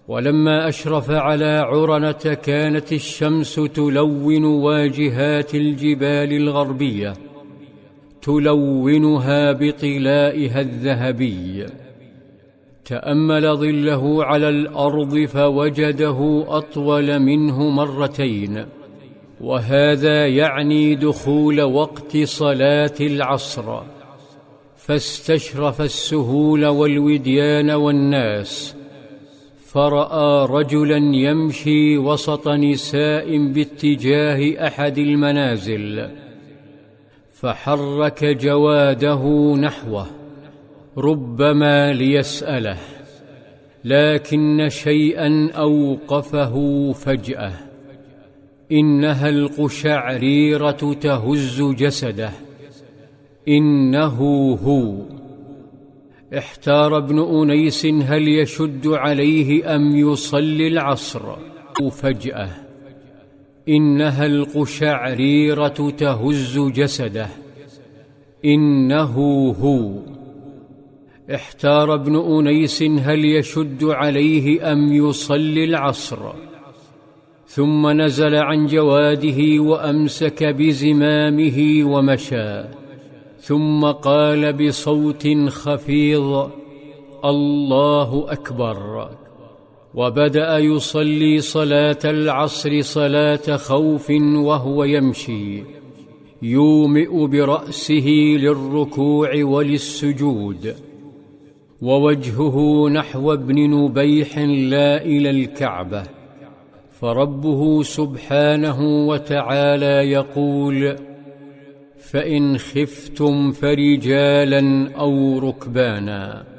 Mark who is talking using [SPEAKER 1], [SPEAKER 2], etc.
[SPEAKER 1] ولما أشرف على عرنة كانت الشمس تلون واجهات الجبال الغربية، تلونها بطلائها الذهبي. تأمل ظله على الأرض فوجده أطول منه مرتين، وهذا يعني دخول وقت صلاة العصر، فاستشرف السهول والوديان والناس، فرأى رجلا يمشي وسط نساء باتجاه أحد المنازل، فحرك جواده نحوه ربما ليسأله، لكن شيئا أوقفه فجأة. إنها القشعريرة تهز جسده، إنه هو. احتار ابن أنيس هل يشد عليه أم يصلي العصر. فجأة إنها القشعريرة تهز جسده، إنه هو. احتار ابن أنيس هل يشد عليه أم يصلي العصر، ثم نزل عن جواده وأمسك بزمامه ومشى، ثم قال بصوت خفيض: الله أكبر، وبدأ يصلي صلاة العصر صلاة خوف وهو يمشي، يومئ برأسه للركوع وللسجود، ووجهه نحو ابن نبيح لا إلى الكعبة. فربه سبحانه وتعالى يقول: فإن خفتم فرجالا أو ركبانا.